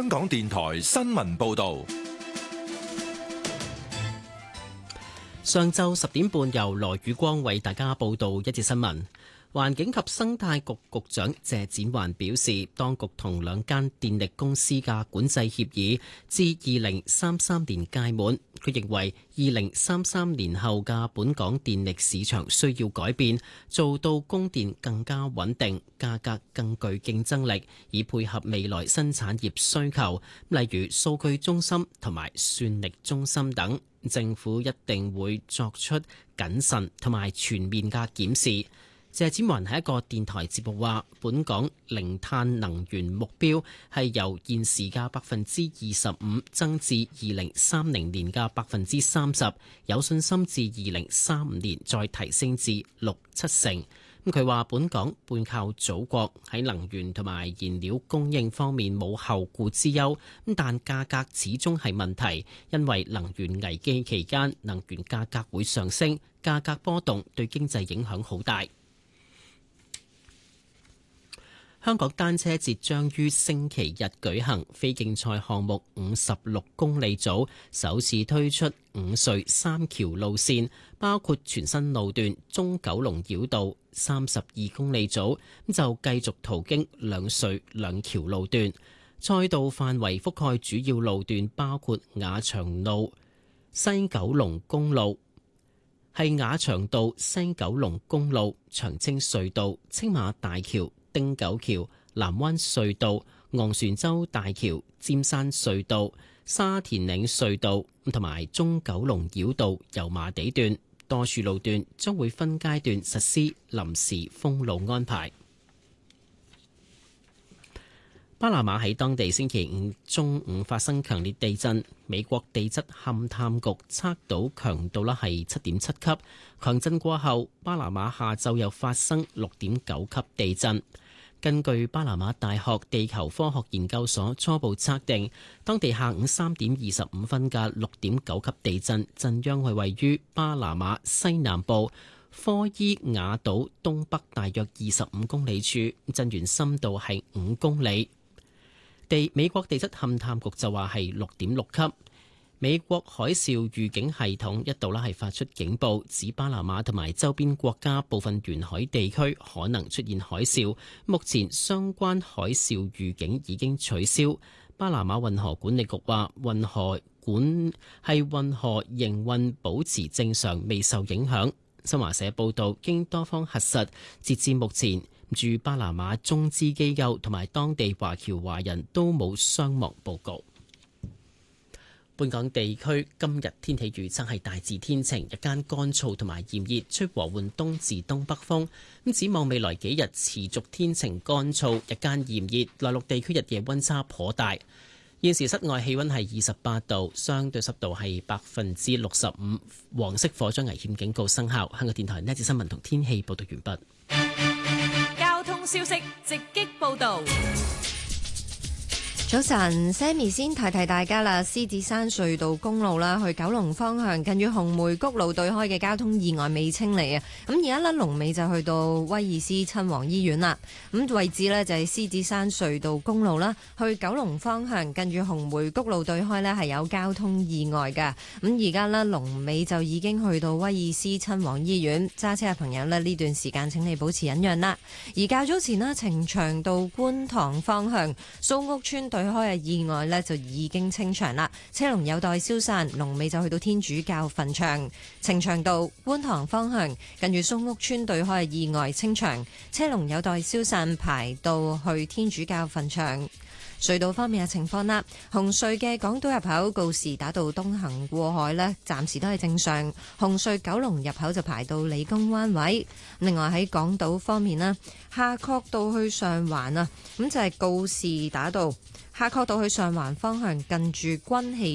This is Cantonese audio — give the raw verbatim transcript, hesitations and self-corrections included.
香港電台新聞報道。 上晝十點半，由羅宇光為大家報道一節新聞。環境及生態局局長謝展寰表示，當局同兩間電力公司嘅管制協議至二零三三年屆滿。佢認為二零三三年後嘅本港電力市場需要改變，做到供電更加穩定，價格更具競爭力，以配合未來新產業需求，例如數據中心同埋算力中心等。政府一定會作出謹慎同埋全面嘅檢視。謝展寰喺一個電台節目話，本港零碳能源目標係由現時嘅百分之二十五增至二零三零年嘅百分之三十，有信心至二零三五年再提升至六七成。咁佢話，本港背靠祖國，喺能源同埋燃料供應方面冇後顧之憂，咁但價格始終係問題，因為能源危機期間能源價格會上升，價格波動對經濟影響好大。香港單車節將於星期日舉行，非競賽項目五十六公里組首次推出五隧三橋路線，包括全新路段中九龍繞道三十二公里組，就繼續途經兩隧兩橋路段。賽道範圍覆蓋主要路段，包括雅翔路、西九龍公路、係雅翔道、西九龍公路、長青隧道、青馬大橋、汀九橋、南灣隧道、昂船洲大橋、尖山隧道、沙田嶺隧道同埋中九龍繞道油麻地段，多處路段將會分階段實施臨時封路安排。巴拿馬喺當地星期五中午發生強烈地震，美國地質勘探局測到強度咧係七點七級。強震過後，巴拿馬下晝又發生六點九級地震。根據巴拿馬大學地球科學研究所初步測定，當地下午三點二十五分嘅六點九級地震，震央係位於巴拿馬西南部科伊亞島東北大約二十五公里處，震源深度係五公里。地美國地質勘探局就話係六點六級。美國海嘯預警系統一度啦係發出警報，指巴拿馬同埋周邊國家部分沿海地區可能出現海嘯。目前相關海嘯預警已經取消。巴拿馬運河管理局話，運河管係運河營運保持正常，未受影響。新華社報道，經多方核實，截至目前，駐巴拿馬中資機構同埋當地華僑華人都冇傷亡報告。本港地區今日天氣預測係大致天晴，日間乾燥同埋炎熱，吹和緩東至東北風。咁展望未來幾日持續天晴乾燥，日間炎熱，內陸地區日夜溫差頗大。現時室外氣溫係二十八度，相對濕度係百分之六十五，黃色火災危險警告生效。香港電台呢節新聞同天氣報道完畢。 交通消息直擊報道。 早晨 Sammy 先提提大家啦，獅子山隧道公路啦，去九龍方向近住紅梅谷路對開嘅交通意外未清理啊，咁而家咧龍尾就去到威爾斯親王醫院啦，咁位置呢，就係獅子山隧道公路啦，去九龍方向近住紅梅谷路對開呢係有交通意外㗎，咁而家呢，龍尾就已經去到威爾斯親王醫院，揸車嘅朋友呢，呢段時間請你保持忍讓啦。而較早前呢，呈祥道觀塘方向蘇屋村對開嘅意外呢就已經清場啦，車龍有待消散，龍尾就去到天主教墳場。呈祥道觀塘方向近住蘇屋村對開嘅意外清場，車龍有待消散，排到去天主教墳場。隧道方面嘅情況啦，紅隧嘅港島入口告士打道東行過海呢暫時都係正常，紅隧九龍入口就排到理工灣位。另外喺港島方面啦，夏慤道去上環啊，咁就係告士打道夏慤道去上環方向近住軍器